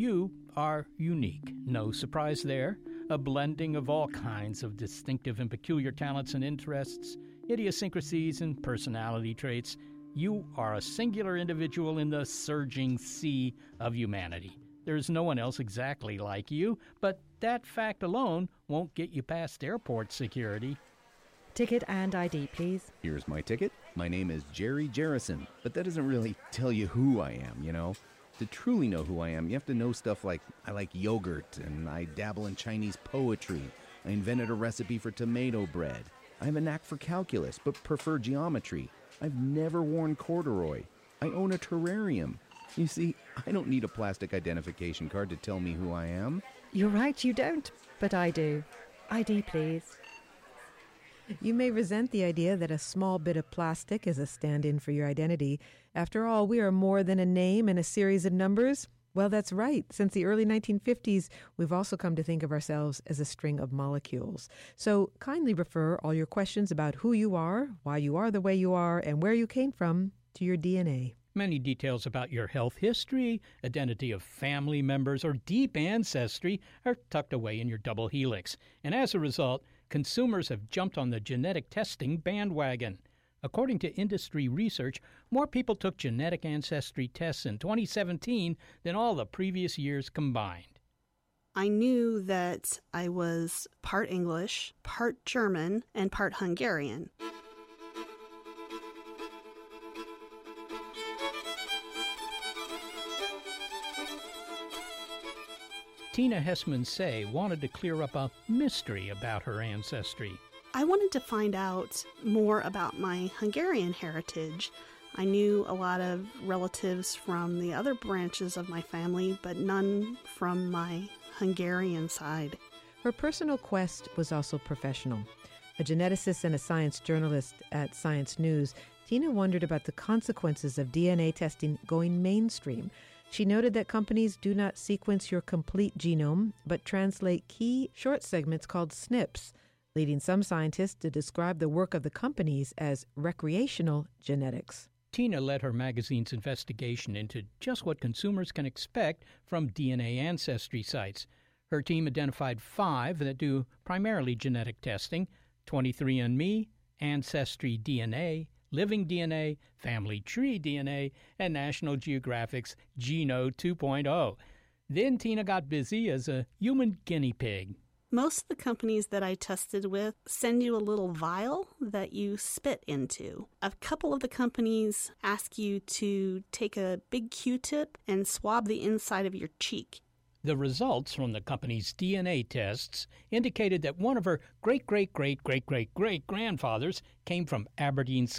You are unique. No surprise there. A blending of all kinds of distinctive and peculiar talents and interests, idiosyncrasies and personality traits. You are a singular individual in the surging sea of humanity. There's no one else exactly like you, but that fact alone won't get you past airport security. Ticket and ID, please. Here's my ticket. My name is Jerry Jerrison, but that doesn't really tell you who I am, you know? To truly know who I am, you have to know stuff like I like yogurt, and I dabble in Chinese poetry. I invented a recipe for tomato bread. I have a knack for calculus, but prefer geometry. I've never worn corduroy. I own a terrarium. You see, I don't need a plastic identification card to tell me who I am. You're right, you don't, but I do. ID, please. You may resent the idea that a small bit of plastic is a stand-in for your identity. After all, we are more than a name and a series of numbers. Well, that's right. Since the early 1950s, we've also come to think of ourselves as a string of molecules. So kindly refer all your questions about who you are, why you are the way you are, and where you came from to your DNA. Many details about your health history, identity of family members, or deep ancestry are tucked away in your double helix. And as a result, consumers have jumped on the genetic testing bandwagon. According to industry research, more people took genetic ancestry tests in 2017 than all the previous years combined. I knew that I was part English, part German, and part Hungarian. Tina Hessman-Say wanted to clear up a mystery about her ancestry. I wanted to find out more about my Hungarian heritage. I knew a lot of relatives from the other branches of my family, but none from my Hungarian side. Her personal quest was also professional. A geneticist and a science journalist at Science News, Tina wondered about the consequences of DNA testing going mainstream. She noted that companies do not sequence your complete genome, but translate key short segments called SNPs, leading some scientists to describe the work of the companies as recreational genetics. Tina led her magazine's investigation into just what consumers can expect from DNA ancestry sites. Her team identified 5 that do primarily genetic testing: 23andMe, Ancestry DNA, Living DNA, Family Tree DNA, and National Geographic's Geno 2.0. Then Tina got busy as a human guinea pig. Most of the companies that I tested with send you a little vial that you spit into. A couple of the companies ask you to take a big Q-tip and swab the inside of your cheek. The results from the company's DNA tests indicated that one of her great-great-great-great-great-great-grandfathers came from Aberdeen,